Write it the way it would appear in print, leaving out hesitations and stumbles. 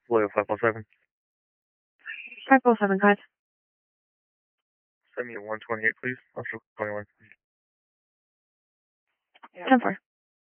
Loyal 517. 507, guys. Send me a 128, please. Also 21. 10-4.